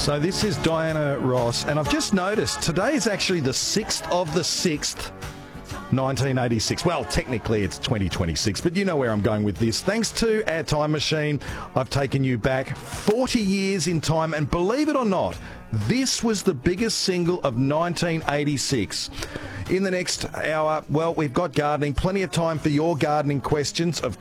So this is Diana Ross, and I've just noticed today is actually the 6th of the 6th, 1986. Well, technically it's 2026, but you know where I'm going with this. Thanks to our time machine, I've taken you back 40 years in time, and believe it or not, this was the biggest single of 1986. In the next hour, well, we've got gardening, plenty of time for your gardening questions, of